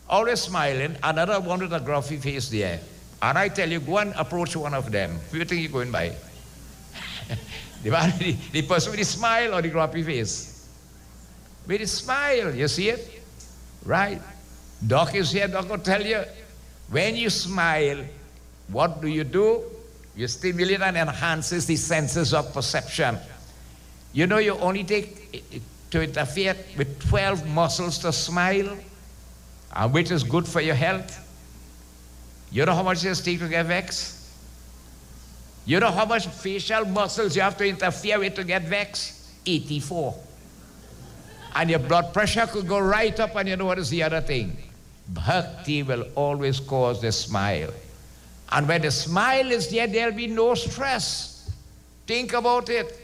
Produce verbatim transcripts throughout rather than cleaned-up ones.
always smiling, another one with a grumpy face there. And I tell you, go and approach one of them. Who do you think you're going by? the, man, the, the person with the smile or the grumpy face? With the smile, you see it? Right? Doc is here, Doc will tell you, when you smile, what do you do? You stimulate and enhances the senses of perception. You know, you only take to interfere with twelve muscles to smile, and which is good for your health. You know how much it takes to get vexed? You know how much facial muscles you have to interfere with to get vexed? eighty-four. And your blood pressure could go right up, and you know what is the other thing? Bhakti will always cause the smile. And when the smile is there, there'll be no stress. Think about it.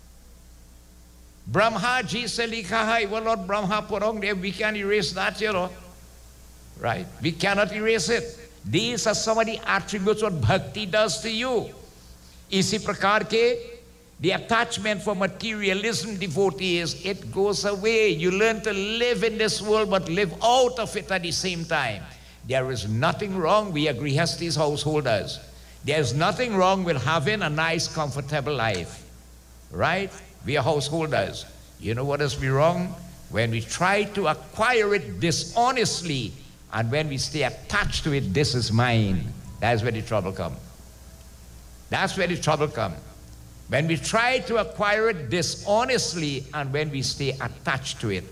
Brahma ji se likha hai, well, Lord Brahma put on there, we can't erase that, you know. Right? We cannot erase it. These are some of the attributes what bhakti does to you. Isi prakar ke, the attachment for materialism, devotees, it goes away. You learn to live in this world, but live out of it at the same time. There is nothing wrong, we are grihastis householders. There's nothing wrong with having a nice, comfortable life. Right? We are householders. You know what is wrong? When we try to acquire it dishonestly, and when we stay attached to it, this is mine. That's where the trouble comes. That's where the trouble comes. When we try to acquire it dishonestly, and when we stay attached to it.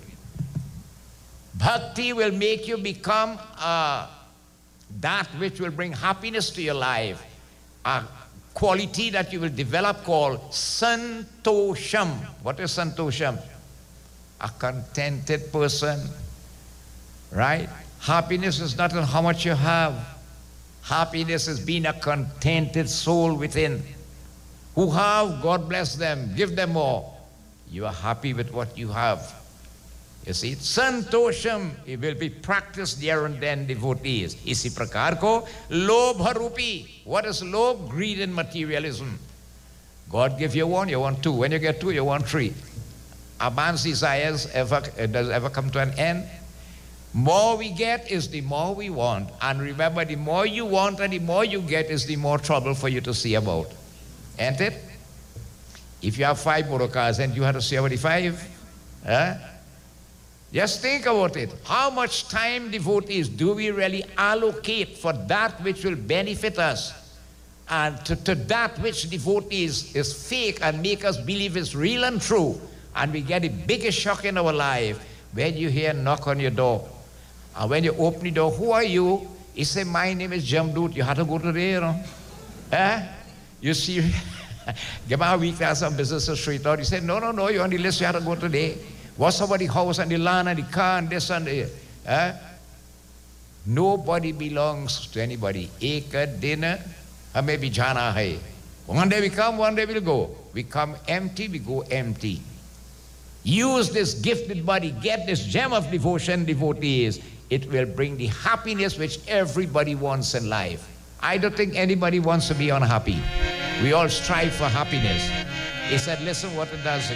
Bhakti will make you become uh, that which will bring happiness to your life. A quality that you will develop called santosham. What is santosham? A contented person. Right? Happiness is not in how much you have. Happiness is being a contented soul within. Who have, God bless them, give them more. You are happy with what you have. You see, santosham, it will be practiced there and then, devotees. Isi prakar ko, lobha rupi. What is lobh? Greed and materialism. God give you one, you want two. When you get two, you want three. A man's desires ever, does ever come to an end? More we get is the more we want. And remember, the more you want and the more you get is the more trouble for you to see about. Ain't it? If you have five motor cars and you have to see about the five, huh? Just think about it. How much time, devotees, do we really allocate for that which will benefit us? And to, to that which, devotees, is fake and make us believe is real and true. And we get the biggest shock in our life when you hear a knock on your door. And when you open the door, who are you? He say, my name is Jamdut. You have to go today, you know. Eh? You see, Gemara week has some business straight out. He said, no, no, no, you're on the list, you have to go today. What's about the house and the land and the car and this and that? Eh? Nobody belongs to anybody. Eka dinner, or maybe jana hai. One day we come, one day we'll go. We come empty, we go empty. Use this gifted body, get this gem of devotion, devotees. It will bring the happiness which everybody wants in life. I don't think anybody wants to be unhappy. We all strive for happiness. He said, listen what it does.